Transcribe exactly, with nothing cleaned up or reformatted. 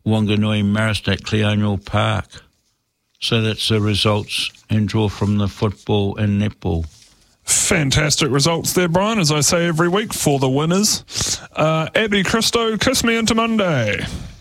Wanganui Marist at Cleonial Park. So that's the results and draw from the football and netball. Fantastic results there, Brian, as I say every week, for the winners. Uh, Abby Christo, kiss me into Monday.